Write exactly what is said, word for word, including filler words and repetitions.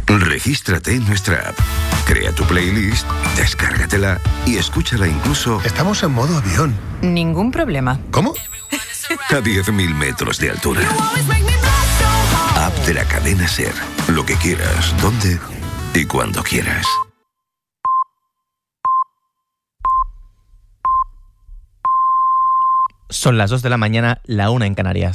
Regístrate en nuestra app, crea tu playlist, descárgatela y escúchala incluso... Estamos en modo avión. Ningún problema. ¿Cómo? A diez mil metros de altura. App de la cadena SER. Lo que quieras, donde y cuando quieras. Son las dos de la mañana, la una en Canarias.